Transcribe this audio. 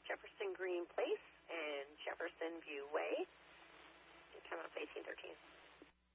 Jefferson Green Place and Jefferson View Way. Your time out 1813.